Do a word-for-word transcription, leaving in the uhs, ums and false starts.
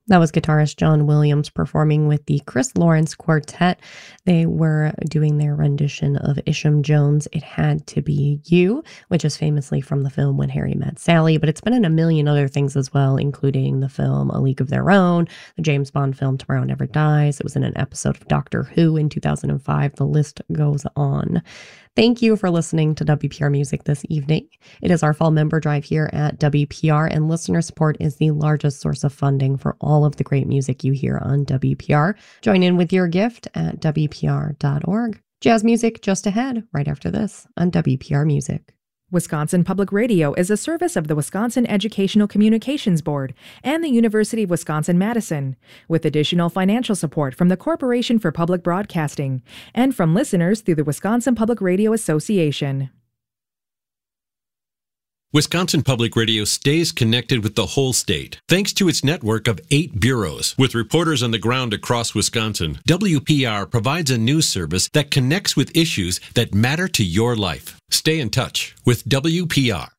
That was guitarist John Williams performing with the Chris Lawrence Quartet. They were doing their rendition of Isham Jones' It Had to Be You, which is famously from the film When Harry Met Sally, but it's been in a million other things as well, including the film A League of Their Own, the James Bond film Tomorrow Never Dies. It was in an episode of Doctor Who in two thousand five. The list goes on. Thank you for listening to W P R Music this evening. It is our fall member drive here at W P R, and listener support is the largest source of funding for all of the great music you hear on W P R. Join in with your gift at W P R dot org. Jazz music just ahead, right after this on W P R Music. Wisconsin Public Radio is a service of the Wisconsin Educational Communications Board and the University of Wisconsin-Madison, with additional financial support from the Corporation for Public Broadcasting and from listeners through the Wisconsin Public Radio Association. Wisconsin Public Radio stays connected with the whole state thanks to its network of eight bureaus. With reporters on the ground across Wisconsin, W P R provides a news service that connects with issues that matter to your life. Stay in touch with W P R.